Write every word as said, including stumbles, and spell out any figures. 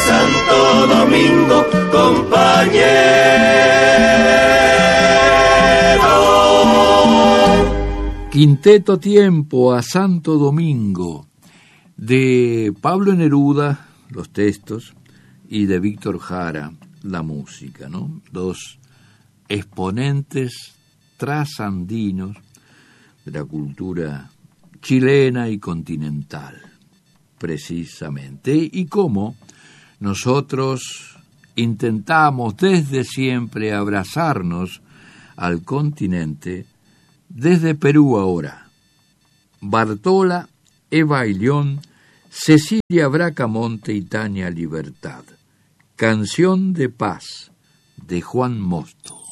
Santo Domingo, compañero. Quinteto Tiempo a Santo Domingo, de Pablo Neruda, los textos, y de Víctor Jara, la música, ¿no? Dos exponentes trasandinos de la cultura chilena y continental, precisamente. Y cómo nosotros intentamos desde siempre abrazarnos al continente, desde Perú ahora. Bartola, Eva Ilión, Cecilia Bracamonte y Tania Libertad. Canción de Paz, de Juan Mosto.